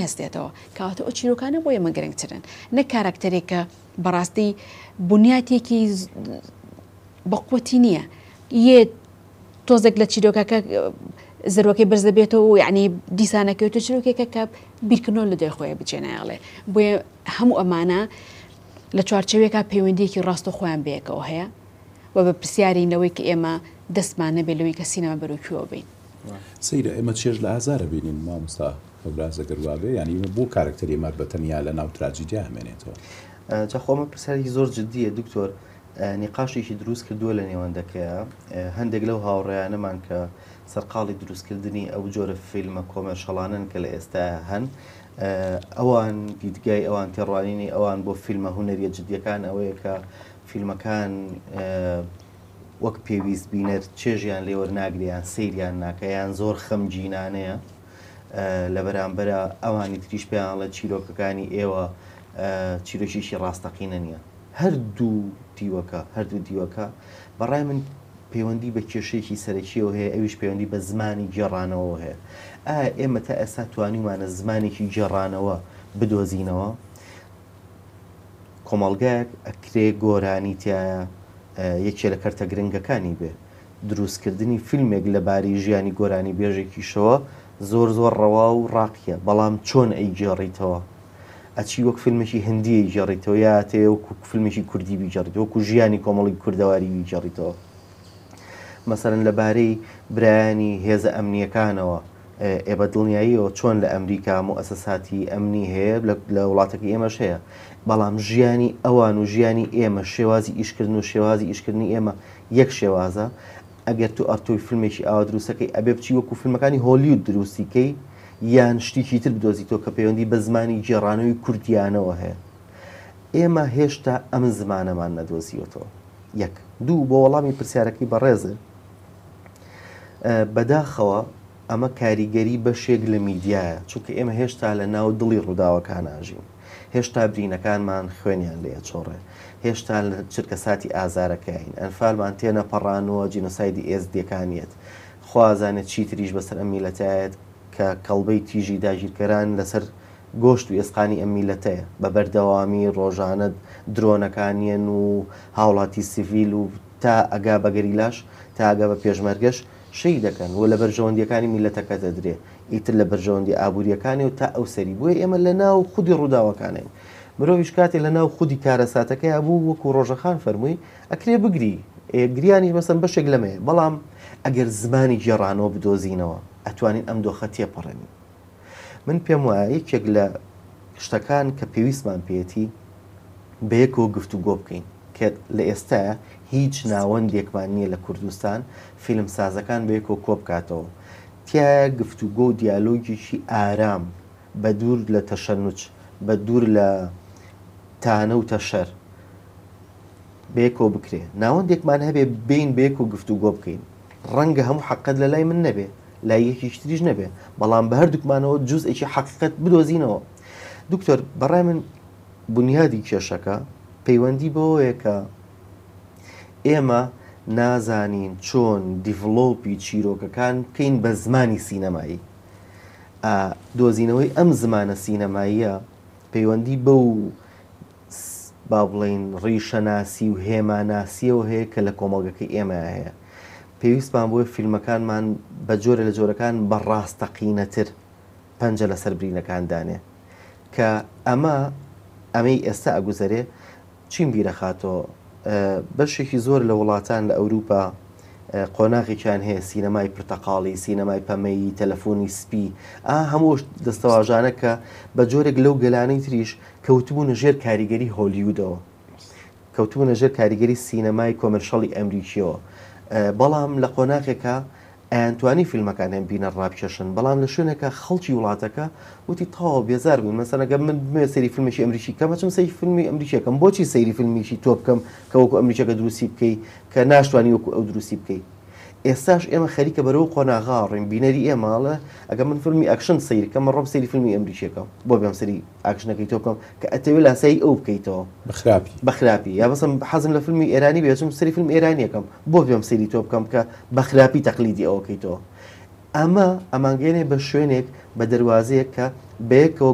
کەس دێتەوە کەواتە ئەو چیرۆکانە بۆ ئێمە گرنگترن نەک کارکتەرێکە بەڕاستی بنیاتێکی بەقوەتی نییە یە تۆزێک لە چیرۆکەکە زەرۆکەی بەرز دەبێتەوە و یعنی دیسانەکەوێتە چیرۆکێکە کە بیرکردنەوە لە دەرخۆیە بچێنایڵێ بۆیە هەموو ئەمانە لە چوارچەوێکە پەیوەندیەکی ڕاست و خۆیان بەیەکەوە هەیە و بە پرسیارینەوەی کە ئێمە دەستمان نەبێت لەوەی کە سینەما بەرەوکوێوە بین. سەیرە ئێمە چێژ لە ئازارە بینین مامۆستا هەورازەگەر وابێ یعنی بۆ کارکتەری مەر بەتەنیا لە ناو تراجیدیا هەمێنێتەوە. جا خۆمە پرسیارێکی زۆر جددیە دکتۆر نیقاشێکی دروست کردووە لە نێوەندەکەیە هەندێک لەو هاوڕێیانەمان کە سەرقاڵی دروستکردنی ئەو جۆرە فیلمە کۆمەرشەڵانن کە لە ئێستا هەن ئەوان دیدگای ئەوان تێڕوانینی ئەوان بۆ فیلمە هونەریە جددیەکان ئەوەیە کە فیلمەکان وەک پێویست بینەر چێژیان لێوەرناگریان سەیریان ناکەیان زۆر خەمگینانەیە لە بەرامبەرە ئەوانی تریش پێیانڵە چیرۆکەکانی ئێوە چیرۆکیشی ڕاستەقینە نییە هەردوو دیوەکە بەڕای من پەیوەندی بە کێشەیەکی سەرەکیەوە هەیە ئەویش پەیوەندی بە زمانی گێڕانەوە هەیە ئێمە تا ئێستا توانیمانە زمانێکی گێڕانەوە بدۆزینەوە کۆمەڵگایەک ئەکرێ گۆرانی تایە یەکێ لە کەرتە گرنگەکانی بێ دروستکردنی فیلمێک لەباری ژیانی گۆرانی بێژێکیشەوە زۆر ڕەوا و ڕاقیە بەڵام چۆن ئەیگێڕیتەوە ئەچی وەک فیلمێکی هەندی گێڕیتەوە یا تێ وەکو فیلمێکی کوردی بیگەڕیتەوە وەکو ژیانی کۆمەڵی کوردەواری بیگەڕیتەوە مەسەرەن لەبارەی برایانی هێزە ئەمنیەکانەوە ئێبە دڵنیاییەوە چۆن لە ئەمریکا مؤسساتی ئەمنی هەیە لە وڵاتەکە ئێمەش هەیە بەڵام ژیانی ئەوان و ژیانی ئێمە شێوازی ئیشکردن و شێوازی ئیشکردنی ئێمە یەک شێوازە ئەگەر تو ئەرتۆی فیلمێکی ئاوا دروستەکەی ئەبێ بچی وەکو فیلمەکانی هۆلیوود دروستیکەی یان شتێکی تر بدۆزیتەوە کە پەیوەندی بە زمانی گێڕانەوەی کوردیانەوە هەیە ئێمە هێشتا ئەم زمانەمان نەدۆزیوەتەوە یەک دوو بۆ وەڵامی پرسیارەکەی بەڕێزە بەداخەوە ئەمە کاریگەری بەشێک لە میدیایە چونکە ئێمە هێشتا لە ناو دڵی ڕووداوەکان ئاژین هێشتا برینەکانمان خوێنیان لێ چۆڕێ هێشتا لە چرکە ساتی ئازارەکەین ئەنفالمان تێنە پەڕانەوە جینۆسایدی ئێزدیەکانیەت خوازانێت چی تریش بەسەر ئەم میلەتایەت کە کەڵبەی تیژی داگیرکەران لەسەر گۆشت و ئێسقانی ئەم میلەتەیە بە بەردەوامی ڕۆژانە درۆنەکانیان و هاوڵاتی سیڤیل و تا ئەگا بەگەری لاش تا ئەگا بە پێشمەرگەش شەی دەکەن و لە بەرژەوەندیەکانی میلەتەکە دەدرێ ئیتر لە بەرژەوەندی ئابوووریەکانی و تا ئەو سەری بووە ئێمە لە ناو خودی ڕووداوەکانین مرۆڤیش کاتێک لە ناو خودی کارەساتەکەی بوو وەکو ڕۆژەخان فەرمووی ئەکرێ بگری گریانی مەسەن بەشێک لەمەیە بەڵام ئەگەر زمانی گێڕانەوە بدۆزینەوە ئەتوانین ئەم دۆخە تێپەڕێنین من پێم وایە یەکێک لە شتەکان کە پێویستمان پێێتی بەیەکەوە گفتوگۆ بکەین کە لە ئێستاە هیچ ناوەندێکمان نییە لە کوردستان فیلم سازەکان بەیەکەوە کۆ بکاتەوە تایە گفتوگۆ و دیالۆگیشی ئارام بە دوور لە تەشەنوچ بە دوور لە تانە و تەشەر بەیەکەوە بکرێ ناوەندێکمان هەبێ بین بەیەکەوە گفتوگۆ بکەین ڕەنگە هەموو حەقەت لە لای من نەبێ لای یەکیش تریش نەبێ بەڵام بە هەردووکمانەوە جوزئێکی حەقیقەت بدۆزینەوە دکتۆر بەڕای من بنیادی کێشەکە پەیوەندی بەوەیە کە ئێمە نازانین چۆن دیڤلۆپی چیرۆکەکان بکەین بە زمانی سینەمایی دۆزینەوەی ئەم زمانە سینەماییە پەیوەندی بەو با بڵێن ڕیشەناسی و هێماناسیەوە هەیە کە لە کۆمەڵگەکەی ئێمە هەیە پێویستمان بۆیە فیلمەکانمان بە جۆرە لە جۆرەکان بەڕاستەقینەتر پەنجە لەسەر برینەکاندانێ کە ئەمەی ئێستا ئەگوزەرێ چیم بیرەخاتەوە بەشێکی زۆر لە وڵاتان لە ئەوروپا قۆناغێکیان هەیە سینەمای پرتەقاڵی سینەمای پەمەیی تەلەفۆنی سپی هەموو دەستەواژانە کە بە جۆرێک لەو گەلانەی تریش کەوتبوونە ژێر کاریگەری هۆلیوودەوە کەوتبوونە ژێر کاریگەری سینەمای کۆمەرشەڵی ئەمریکیەوە بەڵام لە قۆناغێکە ئەیانتوانی فیلمەکان هەم بینە ڕابکێشن بەڵام لە شوێنێکە خەڵکی وڵاتەکە وتی تاوا بێزار بوون مەسەنەگە من بمێ سەیری فیلمێکی ئەمریکی کەمە چم سەیری فیلمی ئەمریکیەکەم بۆچی سەیری فیلمیشی تۆ بکەم کە وەکو ئەمریکەکە دروستی بکەی کە ناشتوانی وەکو ئەو دروستی بکەی ئێستاش ئێمە خەریکە بەرەو قۆناغاڕین بینەری ئێماڵە ئەگە من فیلمی ئەکشن سەیری کەم ڕۆم سەیری فیلمی ئەمریکیەکەم بۆ بێم سەری ئاکشنەکەی تۆ بکەم کە ئەتەوێ لاسایی ئەو بکەیتەوە بەخراپی یا بەسم حەزم لە فیلمی ئێرانی بێچم سەری فیلم ئێرانیەکەم بۆ بێم سەیری تۆ بکەم کە بەخراپی تەقلیدی ئەوەکەیتەوە ئەمانگەێنێ بە شوێنێک بە دەواازەیە کە بەیەکەوە